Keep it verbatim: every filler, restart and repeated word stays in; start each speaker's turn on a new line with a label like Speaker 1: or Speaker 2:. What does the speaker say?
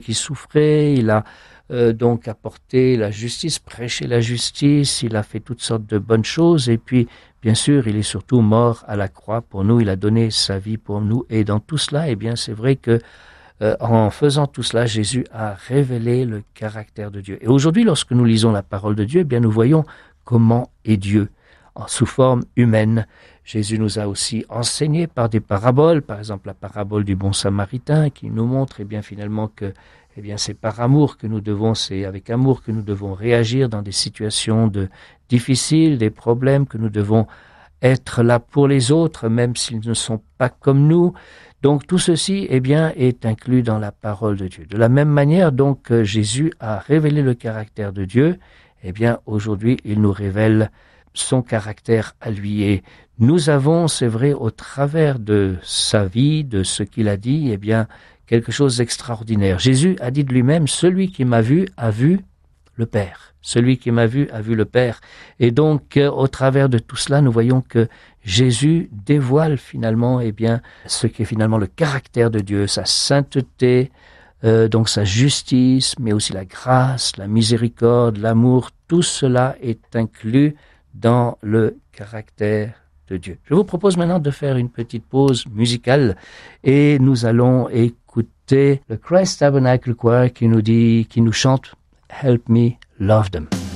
Speaker 1: qui souffrait, il a euh, donc apporté la justice, prêché la justice, il a fait toutes sortes de bonnes choses et puis bien sûr il est surtout mort à la croix pour nous, il a donné sa vie pour nous et dans tout cela, eh bien c'est vrai que euh, en faisant tout cela, Jésus a révélé le caractère de Dieu. Et aujourd'hui, lorsque nous lisons la parole de Dieu, eh bien nous voyons comment est Dieu en sous forme humaine. Jésus nous a aussi enseigné par des paraboles, par exemple la parabole du bon samaritain qui nous montre eh bien finalement que eh bien c'est par amour que nous devons, c'est avec amour que nous devons réagir dans des situations de difficiles, des problèmes, que nous devons être là pour les autres même s'ils ne sont pas comme nous. Donc tout ceci eh bien est inclus dans la parole de Dieu. De la même manière donc Jésus a révélé le caractère de Dieu, eh bien aujourd'hui il nous révèle son caractère à lui et nous avons, c'est vrai, au travers de sa vie, de ce qu'il a dit, eh bien, quelque chose d'extraordinaire. Jésus a dit de lui-même, celui qui m'a vu a vu le Père. Celui qui m'a vu a vu le Père. Et donc, euh, au travers de tout cela, nous voyons que Jésus dévoile finalement, eh bien, ce qui est finalement le caractère de Dieu, sa sainteté, euh, donc sa justice, mais aussi la grâce, la miséricorde, l'amour. Tout cela est inclus dans le caractère de Dieu. Je vous propose maintenant de faire une petite pause musicale et nous allons écouter le Christ Tabernacle Choir qui nous dit, qui nous chante Help Me Love Them.